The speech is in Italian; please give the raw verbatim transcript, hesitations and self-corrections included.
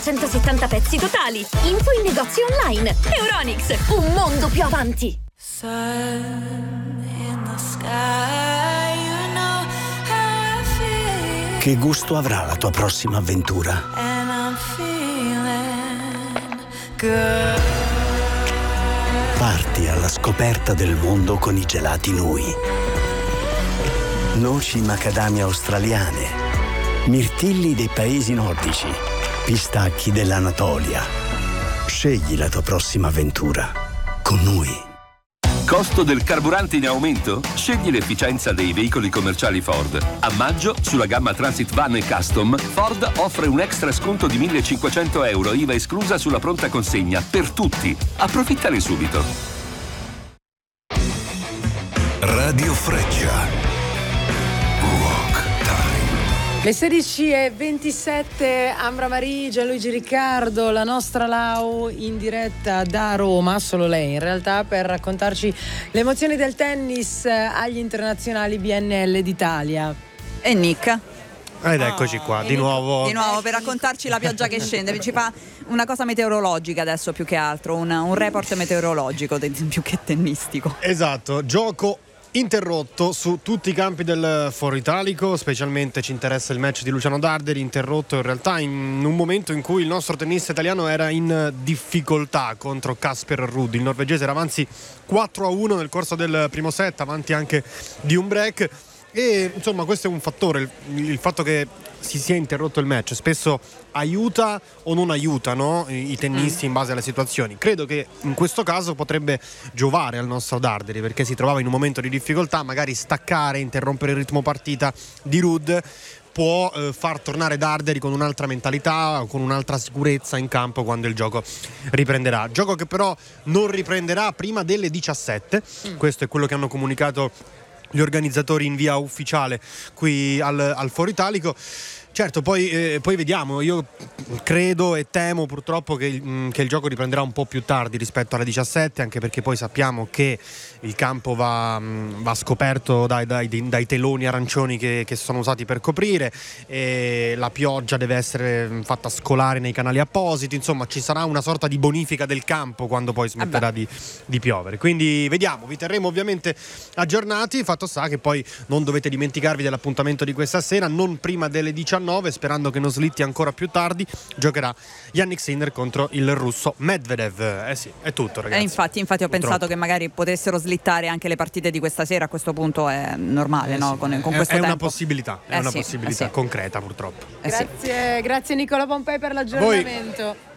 centosettanta pezzi totali. Info in negozio online. Euronics, un mondo più avanti. Che gusto avrà la tua prossima avventura? Parti alla scoperta del mondo con i gelati Nui. Noci macadamia australiane, mirtilli dei paesi nordici, pistacchi dell'Anatolia. Scegli la tua prossima avventura con Nui. Costo del carburante in aumento? Scegli l'efficienza dei veicoli commerciali Ford. A maggio, sulla gamma Transit Van e Custom, Ford offre un extra sconto di millecinquecento euro, I V A esclusa sulla pronta consegna, per tutti. Approfittane subito. Radio Freccia. Le sedici e ventisette, Ambra Marie, Gianluigi Riccardo, la nostra Lau in diretta da Roma, solo lei in realtà, per raccontarci le emozioni del tennis agli internazionali B N L d'Italia. E Nick? Ed eccoci qua, di nuovo. Di nuovo per raccontarci la pioggia che scende. Ci fa una cosa meteorologica adesso più che altro, un, un report meteorologico più che tennistico. Esatto, gioco interrotto su tutti i campi del Foro Italico, specialmente ci interessa il match di Luciano Darderi, interrotto in realtà in un momento in cui il nostro tennista italiano era in difficoltà contro Casper Ruud. Il norvegese era avanti quattro a uno nel corso del primo set, avanti anche di un break. E insomma questo è un fattore, il, il fatto che si sia interrotto il match spesso aiuta o non aiuta, no? I, i tennisti in base alle situazioni. Credo che in questo caso potrebbe giovare al nostro Darderi, perché si trovava in un momento di difficoltà, magari staccare, interrompere il ritmo partita di Ruud può eh, far tornare Darderi con un'altra mentalità, con un'altra sicurezza in campo quando il gioco riprenderà. Gioco che però non riprenderà prima delle diciassette, mm. questo è quello che hanno comunicato gli organizzatori in via ufficiale qui al, al Foro Italico. Certo, poi, eh, poi vediamo, io credo e temo purtroppo che, mh, che il gioco riprenderà un po' più tardi rispetto alle diciassette, anche perché poi sappiamo che il campo va, mh, va scoperto dai, dai, dai teloni arancioni che, che sono usati per coprire, e la pioggia deve essere fatta scolare nei canali appositi, insomma ci sarà una sorta di bonifica del campo quando poi smetterà di, di piovere, quindi vediamo, vi terremo ovviamente aggiornati. Fatto sta che poi non dovete dimenticarvi dell'appuntamento di questa sera, non prima delle diciannove, sperando che non slitti ancora più tardi, giocherà Jannik Sinner contro il russo Medvedev. Eh sì, è tutto, ragazzi. Eh, infatti, infatti ho Purtroppo. pensato che magari potessero slittare anche le partite di questa sera, a questo punto è normale, eh no? Sì. Con, con è, questo è tempo. una possibilità, è eh una sì, possibilità eh sì. concreta purtroppo. Eh sì. Grazie, grazie Nicola Pompei per l'aggiornamento. Voi.